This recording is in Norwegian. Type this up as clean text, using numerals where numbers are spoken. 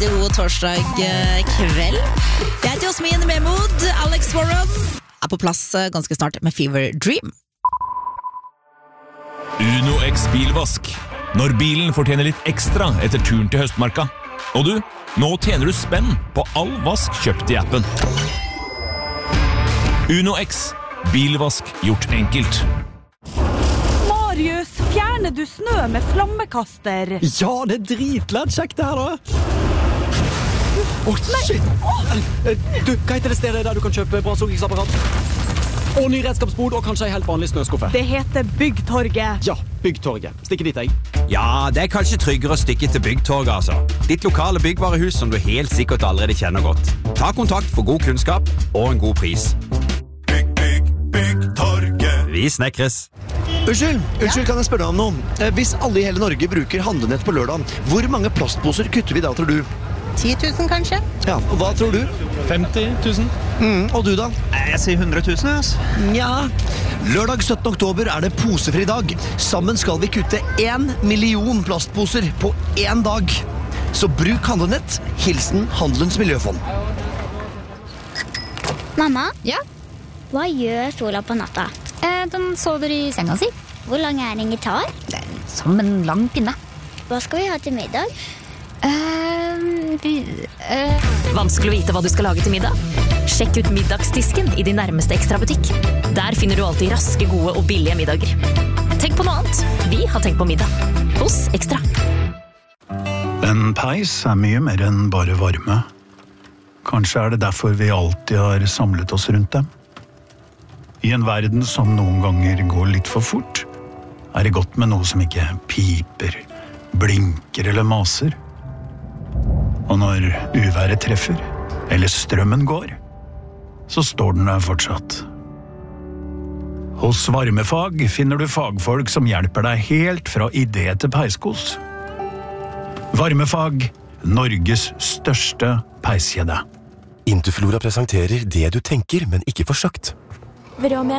riktig god torsdag kveld. Jeg heter Jasmin Mehmood. Alex Warren på plass ganske snart med Fever Dream. Uno X bilvask. Når bilen fortjener litt ekstra etter turen til høstmarka. Og du, nå tjener du spenn på all vask kjøpt i appen. Uno X. Bilvask gjort enkelt. Marius, fjerner du snø med flammekaster? Ja, det dritlett kjekt det her da. Shit! Du, hva heter det stedet der du kan kjøpe brannslukningsapparat? Og ny redskapsbod, og kanskje en helt vanlig snøskuffe. Det heter Byggtorget. Ja, Byggtorget. Stikker dit, jeg. Ja, det kanskje tryggere å stikke til Byggtorget, altså. Ditt lokale byggvarehus som du helt sikkert allerede kjenner godt. Ta kontakt for god kunnskap og en god pris. Byggtorget. Vi snekres. Unnskyld, kan jeg spørre deg om noe? Hvis alle i hele Norge bruker handlenett på lørdag, hvor mange plastposer kutter vi da, tror du? 10 000 kanskje? Ja, og hva tror du? 50 000. Og du da? Jeg sier 100 000, altså. Ja. Lørdag 17. oktober er det posefri dag. Sammen skal vi kutte 1 million plastposer på 1 dag. Så bruk handlenett. Hilsen Handelens Miljøfond. Mamma? Ja? Hva gjør sola på natta? Den sover i senga si. Hvor lang er en gitar? Som en lang pinne. Hva skal vi ha til middag? Vanskelig å vite hva du skal lage til middag? Sjekk ut middagsdisken i din nærmeste Ekstra-butikk. Der finner du alltid raske, gode og billige middager. Tenk på noe annet. Vi har tenkt på middag. Hos Ekstra. En peis er mye mer enn bare varme. Kanskje er det derfor vi alltid har samlet oss rundt dem. I en verden som noen ganger går litt for fort, er det godt med noe som ikke piper, blinker eller maser. Og når uværet treffer, eller strømmen går, så står den der fortsatt. Hos Varmefag finner du fagfolk som hjelper deg helt fra idé til peiskos. Varmefag, Norges største peiskjede. Interflora presenterer det du tenker, men ikke får sagt.